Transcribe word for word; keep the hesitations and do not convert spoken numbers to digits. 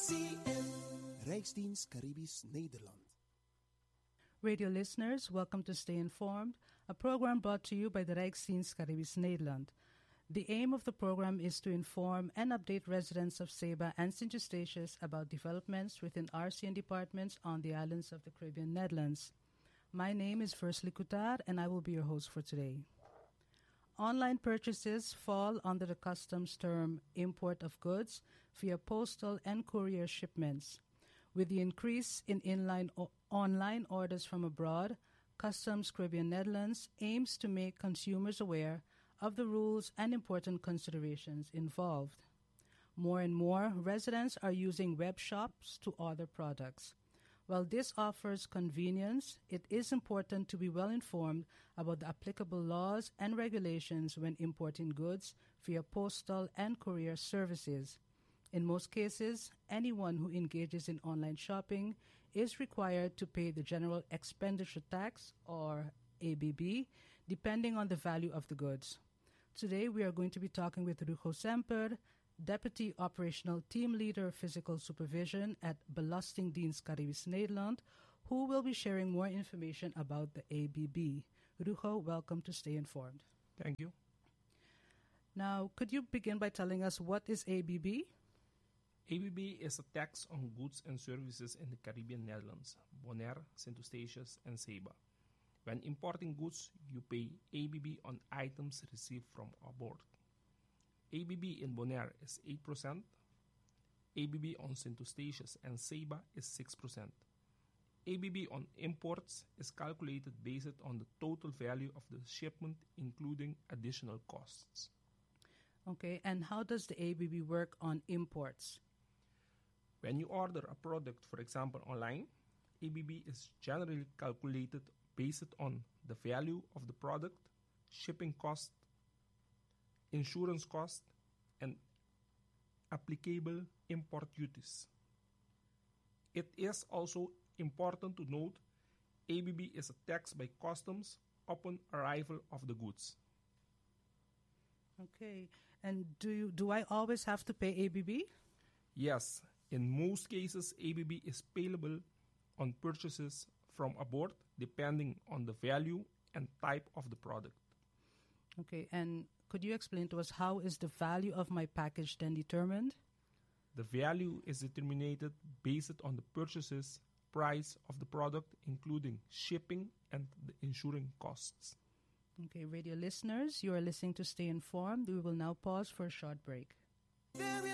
Rijksdienst Caribisch Nederland. Radio listeners, welcome to Stay Informed, a program brought to you by the Rijksdienst Caribisch Nederland. The aim of the program is to inform and update residents of Ceiba and Saint Eustatius about developments within R C N departments on the islands of the Caribbean Netherlands. My name is Versly Coutar, and I will be your host for today. Online purchases fall under the customs term import of goods via postal and courier shipments. With the increase in inline o- online orders from abroad, Customs Caribbean Netherlands aims to make consumers aware of the rules and important considerations involved. More and more residents are using web shops to order products. While this offers convenience, it is important to be well informed about the applicable laws and regulations when importing goods via postal and courier services. In most cases, anyone who engages in online shopping is required to pay the General Expenditure Tax, or A B B, depending on the value of the goods. Today, we are going to be talking with Rugo Semper, Deputy Operational Team Leader Physical Supervision at Belastingdienst Caribisch Nederland, who will be sharing more information about the A B B. Rugo, welcome to Stay Informed. Thank you. Now, could you begin by telling us what is A B B? A B B is a tax on goods and services in the Caribbean Netherlands, Bonaire, Saint Eustatius, and Ceiba. When importing goods, you pay A B B on items received from abroad. A B B in Bonaire is eight percent. A B B on Saint Eustatius and Ceiba is six percent. A B B on imports is calculated based on the total value of the shipment, including additional costs. Okay, and how does the A B B work on imports? When you order a product, for example, online, A B B is generally calculated based on the value of the product, shipping cost, insurance cost, and applicable import duties. It is also important to note A B B is a tax by customs upon arrival of the goods. Okay, and do you do I always have to pay A B B? Yes, in most cases, A B B is payable on purchases from abroad, depending on the value and type of the product. Okay, and could you explain to us how is the value of my package then determined? The value is determined based on the purchases price of the product, including shipping and the insuring costs. Okay, radio listeners, you are listening to Stay Informed. We will now pause for a short break.